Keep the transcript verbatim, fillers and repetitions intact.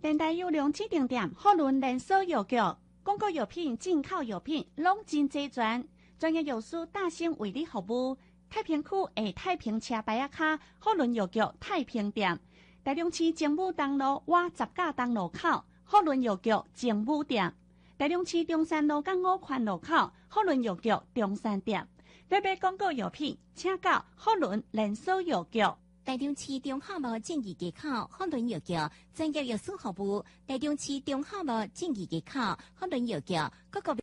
电台有良指定店，福伦连锁药局，广告药品、进口药品拢真齐全，专业药师大兴为你服务。太平区下太平车牌仔卡，福伦药局太平店，台中市政府东路瓦十架东路口，福伦药局政府店，台中市中山路港五环路口，福伦药局中山店。要买广告药品，请到福伦连锁药局。 台中市中华路正义街口福伦药局专业药师服务，台中市中华路正义街口福伦药局各个